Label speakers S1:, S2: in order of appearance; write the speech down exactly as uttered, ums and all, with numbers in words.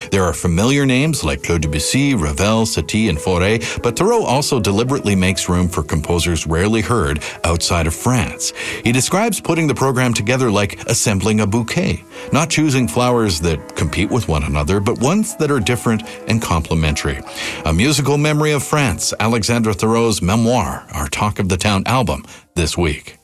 S1: There are familiar names like Claude Debussy, Ravel, Satie, and Fauré, but Thoreau also deliberately makes room for composers rarely heard outside of France. He describes putting the program together like assembling a bouquet, not choosing flowers that compete with one another, but ones that are different and complementary. A musical memory of France, Alexandre Thoreau's memoir, our Talk of the Town album this week.